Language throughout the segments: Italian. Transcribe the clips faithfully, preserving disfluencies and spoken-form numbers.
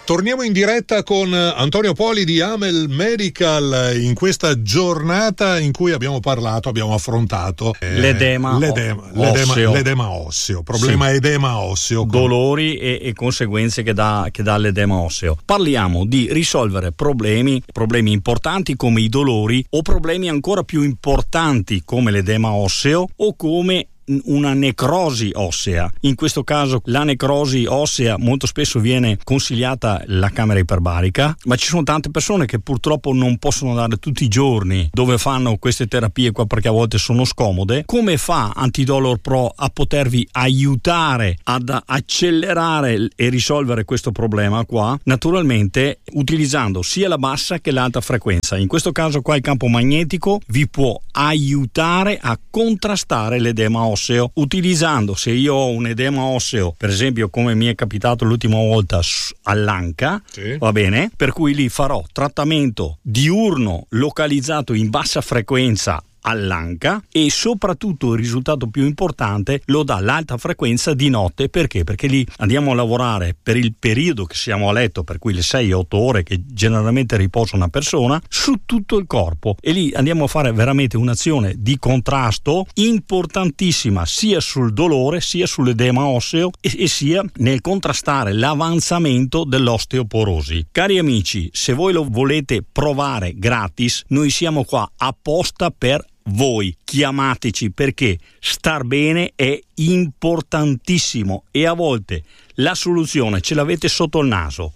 Torniamo in diretta con Antonio Poli di Amel Medical in questa giornata in cui abbiamo parlato, abbiamo affrontato eh, l'edema, l'edema, o- l'edema, osseo. l'edema osseo, problema Sì. edema osseo. Dolori e, e conseguenze che dà, che dà l'edema osseo. Parliamo di risolvere problemi, problemi importanti come i dolori o problemi ancora più importanti come l'edema osseo o come una necrosi ossea. In questo caso la necrosi ossea molto spesso viene consigliata la camera iperbarica, ma ci sono tante persone che purtroppo non possono andare tutti i giorni dove fanno queste terapie qua perché a volte sono scomode. Come fa Antidolor Pro a potervi aiutare ad accelerare e risolvere questo problema qua? Naturalmente utilizzando sia la bassa che l'alta frequenza. In questo caso qua il campo magnetico vi può aiutare a contrastare l'edema osseo utilizzando, se io ho un edema osseo per esempio come mi è capitato l'ultima volta all'anca, Sì. va bene, per cui lì farò trattamento diurno localizzato in bassa frequenza all'anca e soprattutto il risultato più importante lo dà l'alta frequenza di notte. Perché? Perché lì andiamo a lavorare per il periodo che siamo a letto, per cui le sei otto ore che generalmente riposa una persona, su tutto il corpo, e lì andiamo a fare veramente un'azione di contrasto importantissima sia sul dolore sia sull'edema osseo e, e sia nel contrastare l'avanzamento dell'osteoporosi. Cari amici, se voi lo volete provare gratis, noi siamo qua apposta per voi. Chiamateci, perché star bene è importantissimo e a volte la soluzione ce l'avete sotto il naso.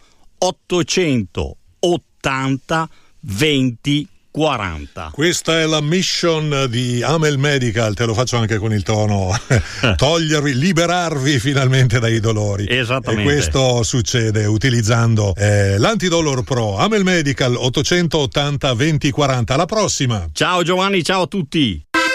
Ottocentottanta venti quaranta. Questa è la mission di Amel Medical, te lo faccio anche con il tono, togliervi, liberarvi finalmente dai dolori. Esattamente. E questo succede utilizzando eh, l'Antidolor Pro. Amel Medical ottocentottanta venti quaranta. Alla prossima. Ciao Giovanni, ciao a tutti.